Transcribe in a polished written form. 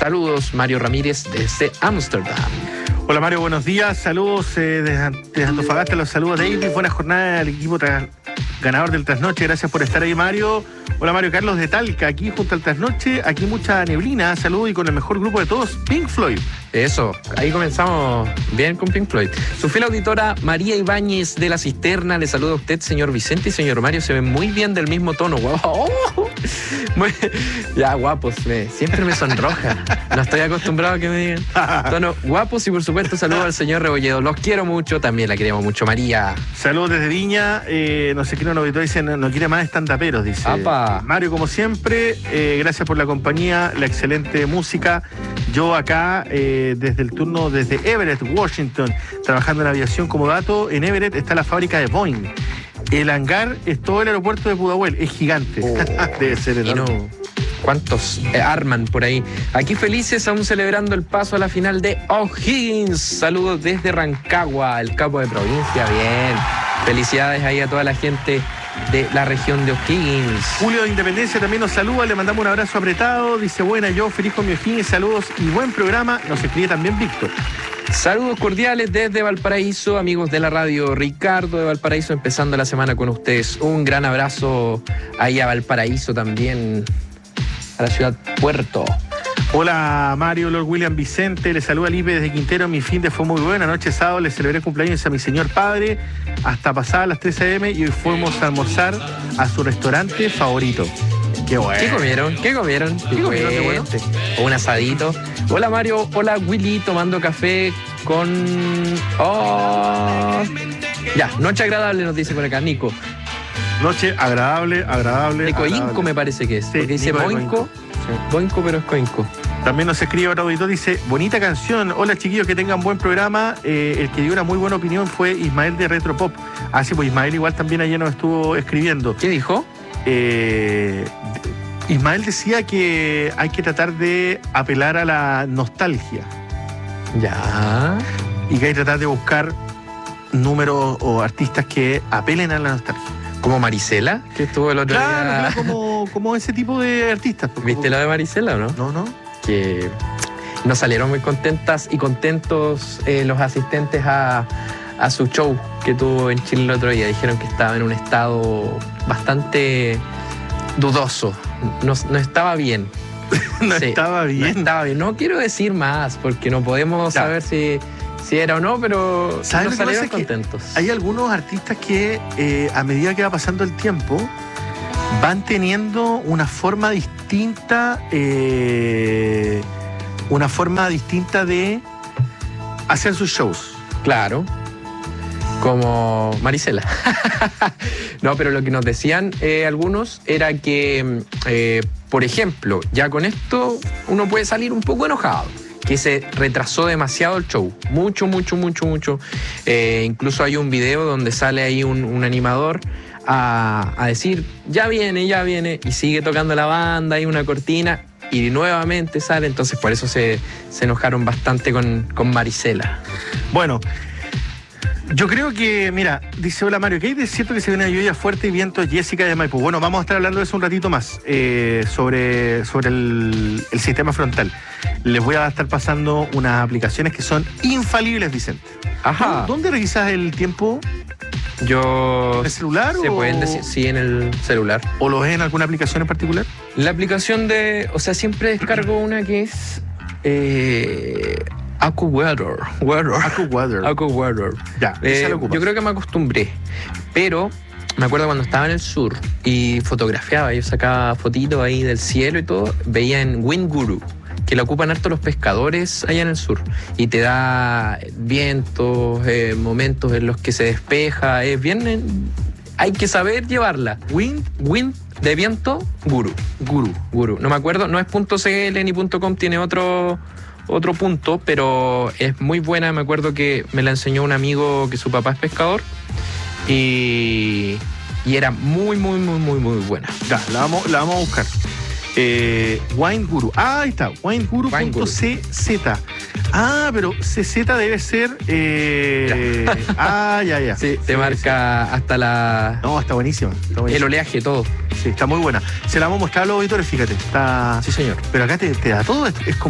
Saludos, Mario Ramírez desde Ámsterdam. Hola Mario, buenos días. Saludos desde Antofagasta. Los saludos David. Buena jornada al equipo ganador del Trasnoche. Gracias por estar ahí, Mario. Hola Mario, Carlos de Talca, aquí junto al Trasnoche. Aquí mucha neblina. Saludos y con el mejor grupo de todos, Pink Floyd. Eso, ahí comenzamos bien con Pink Floyd. Su fiel auditora María Ibáñez de la Cisterna le saluda a usted, señor Vicente y señor Mario. Se ven muy bien del mismo tono. ¡Wow! Ya, guapos. Siempre me sonroja. No estoy acostumbrado a que me digan tono guapos. Y por supuesto, saludo al señor Rebolledo. Los quiero mucho, también la queremos mucho, María. Saludos desde Viña. No sé qué un auditor dice, no quiere más estandaperos, dice. ¡Apa! Mario, como siempre, gracias por la compañía, la excelente música. Yo acá, desde el turno desde Everett, Washington, trabajando en aviación. Como dato, en Everett está la fábrica de Boeing. El hangar es todo el aeropuerto de Pudahuel, es gigante. Debe ser enorme. ¿Cuántos arman por ahí? Aquí felices, aún celebrando el paso a la final de O'Higgins. Saludos desde Rancagua, el capo de provincia. Bien. Felicidades ahí a toda la gente de la región de O'Higgins. Julio de Independencia también nos saluda, le mandamos un abrazo apretado. Dice, buena, yo feliz con mi O'Higgins, saludos y buen programa. Nos escribe también Víctor. Saludos cordiales desde Valparaíso, amigos de la radio. Ricardo de Valparaíso, empezando la semana con ustedes. Un gran abrazo ahí a Valparaíso también, a la ciudad Puerto. Hola Mario, Lord William Vicente, le saluda Lipe desde Quintero. Mi fin de fue muy buena, anoche sábado le celebré cumpleaños a mi señor padre hasta pasadas las 3 a.m. y hoy fuimos a almorzar a su restaurante favorito. Qué bueno. ¿Qué comieron? ¿Qué bueno? O un asadito. Hola Mario, hola Willy, tomando café con... Ya, noche agradable nos dice por acá, Nico. Noche agradable. Nico Inco me parece que es, sí, porque dice Boinco. Sí. Boinco, pero es Coinco. También nos escribe otro auditor, dice, bonita canción, hola chiquillos, que tengan buen programa. El que dio una muy buena opinión fue Ismael de Retropop. Sí, pues Ismael igual también ayer nos estuvo escribiendo. ¿Qué dijo? Ismael decía que hay que tratar de apelar a la nostalgia. Ya. Y que hay que tratar de buscar números o artistas que apelen a la nostalgia. Como Marisela, que estuvo el otro día. Claro, como ese tipo de artistas. ¿Viste la de Marisela o no? No. Que nos salieron muy contentas y contentos los asistentes a su show que tuvo en Chile el otro día. Dijeron que estaba en un estado bastante dudoso. No estaba bien. Estaba bien. No estaba bien. No quiero decir más porque no podemos saber si era o no, pero nos salieron contentos. Hay algunos artistas que a medida que va pasando el tiempo van teniendo una forma distinta de hacer sus shows. Claro. Como Marisela. No, pero lo que nos decían algunos era que, por ejemplo, ya con esto uno puede salir un poco enojado, que se retrasó demasiado el show. Mucho. Incluso hay un video donde sale ahí un animador a decir, ya viene, y sigue tocando la banda, hay una cortina, y nuevamente sale. Entonces por eso se enojaron bastante con Marisela. Bueno, yo creo que, mira, dice, hola Mario, que hay de cierto que se viene lluvia fuerte y vientos, Jessica de Maipú. Bueno, vamos a estar hablando de eso un ratito más, sobre el sistema frontal. Les voy a estar pasando unas aplicaciones que son infalibles, Vicente. Ajá. ¿Dónde revisas el tiempo? ¿En el celular? Se pueden decir, sí, en el celular. ¿O lo ves en alguna aplicación en particular? La aplicación siempre descargo una que es... AccuWeather. Ya, esa lo ocupas. Yo creo que me acostumbré, pero me acuerdo cuando estaba en el sur y fotografiaba, yo sacaba fotitos ahí del cielo y todo, veía en WindGuru, que la ocupan harto los pescadores allá en el sur, y te da vientos, momentos en los que se despeja, es bien, hay que saber llevarla. Wind de viento, Guru. No me acuerdo, no es .cl ni .com, tiene otro punto, pero es muy buena. Me acuerdo que me la enseñó un amigo que su papá es pescador y era muy buena. Ya, la vamos a buscar. WindGuru. Ahí está, WindGuru.cz. Pero CZ debe ser. Ya. Sí, te marca hasta la. No, está buenísima. El oleaje, todo. Sí, está muy buena. Se la vamos a mostrar a los auditores, fíjate. Está. Sí, señor. Pero acá te da todo. Es como